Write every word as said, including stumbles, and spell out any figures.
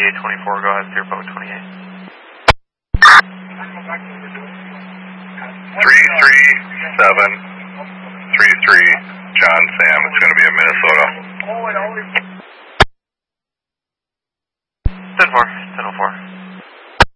eight twenty-four, go ahead, clear boat twenty-eight. three three seven three three, John Sam, it's going to be in Minnesota. ten four, ten oh four.